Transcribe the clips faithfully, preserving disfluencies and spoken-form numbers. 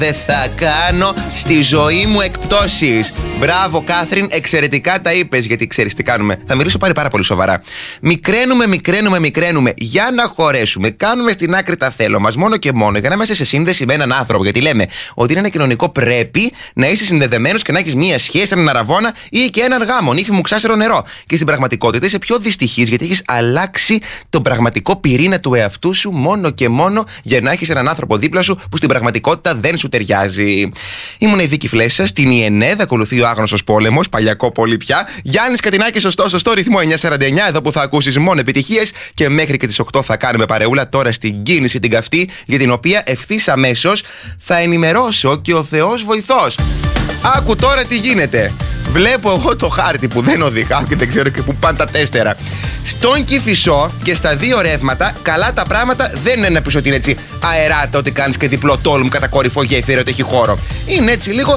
Δεν θα κάνω στη ζωή μου εκπτώσεις. Μπράβο, Κάθριν, εξαιρετικά τα είπες. Γιατί ξέρεις τι κάνουμε. Θα μιλήσω πάλι πάρα πολύ σοβαρά. Μικραίνουμε, μικραίνουμε, μικραίνουμε για να χωρέσουμε. Κάνουμε στην άκρη τα θέλω μας μόνο και μόνο για να είμαστε σε σύνδεση με έναν άνθρωπο. Γιατί λέμε ότι είναι ένα κοινωνικό πρέπει να είσαι συνδεδεμένος και να έχεις μία σχέση, έναν αραβόνα ή και έναν γάμο. Νύφη μου, ξάσερο νερό. Και στην πραγματικότητα είσαι πιο δυστυχής γιατί έχεις αλλάξει τον πραγματικό πυρήνα του εαυτού σου μόνο και μόνο για να έχεις έναν άνθρωπο δίπλα σου που στην πραγματικότητα δεν σου ταιριάζει. Ήμουν η Βίκη Φλέσσα, στην ΙΕΝΕΔ, ακολουθεί ο άγνωστος πόλεμος, παλιακό πολύ πια. Γιάννης Κατινάκης, σωστό, σωστό ρυθμό εννιακόσια σαράντα εννιά, εδώ που θα ακούσεις μόνο επιτυχίες και μέχρι και τις οκτώ θα κάνουμε παρεούλα τώρα στην κίνηση την καυτή, για την οποία ευθύς αμέσως θα ενημερώσω και ο Θεός βοηθός. Άκου τώρα τι γίνεται. Βλέπω εγώ το χάρτη που δεν οδηγάω και δεν ξέρω και που πάνε τα τέστερα. Στον Κηφισό και στα δύο ρεύματα, καλά τα πράγματα δεν είναι να πεις ότι είναι έτσι αεράτα, ότι κάνεις και διπλό τόλμ κατά κορυφό γέφυρα, ότι έχει χώρο. Είναι έτσι λίγο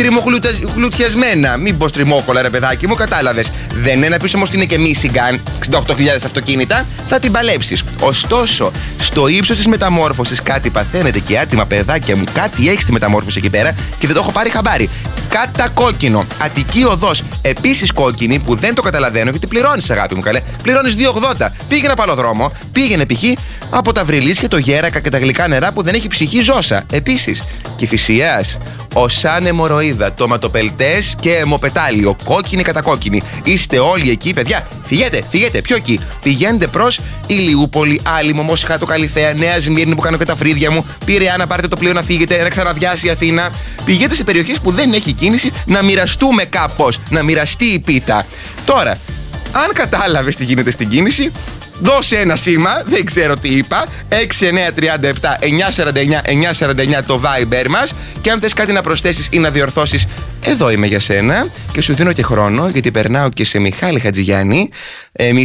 στριμοχλουτιασμένα. Μην πω στριμόκολα, ρε παιδάκι μου, κατάλαβες. Δεν είναι να πεις όμως ότι είναι και Michigan, εξήντα οκτώ χιλιάδες αυτοκίνητα, θα την παλέψεις. Ωστόσο, στο ύψος της μεταμόρφωσης κάτι παθαίνετε και άτιμα, παιδάκια μου, κάτι έχει στη μεταμόρφωση εκεί πέρα και δεν το έχω πάρει χαμπάρι. Κάτα κόκκινο. Αττική οδός, επίσης κόκκινη, που δεν το καταλαβαίνω γιατί πληρώνεις, αγάπη μου, καλέ. Πληρώνεις δύο ογδόντα. Πήγαινε από άλλο δρόμο, πήγαινε π.χ. από τα Βρυλίσια, το Γέρακα και τα γλυκά νερά που δεν έχει ψυχή ζώσα. Επίσης, Κηφισίας, Οσάν αιμορροίδα, τοματοπελτές και αιμοπετάλιο, κόκκινη κατά κόκκινη. Είστε όλοι εκεί, παιδιά. Φυγέτε, φυγέτε, πιο εκεί. Πηγαίνετε προς Ηλιούπολη, Άλυμο, Μοσχάτο, Καλιθέα, Νέα Σμύρνη που κάνω και τα φρύδια μου. Πειραιά να πάρετε το πλοίο να φύγετε, να ξαναδιάσει η Αθήνα. Πηγαίνετε σε περιοχές που δεν έχει κίνηση, να μοιραστούμε κάπως, να μοιραστεί η πίτα. Τώρα, αν κατάλαβες τι γίνεται στην κίνηση, δώσε ένα σήμα, δεν ξέρω τι είπα. έξι εννιά τρία επτά εννιά σαράντα εννιά εννιά σαράντα εννιά το Viber μας. Και αν θες κάτι να προσθέσεις ή να διορθώσεις, εδώ είμαι για σένα. Και σου δίνω και χρόνο, γιατί περνάω και σε Μιχάλη Χατζηγιάννη. Εμείς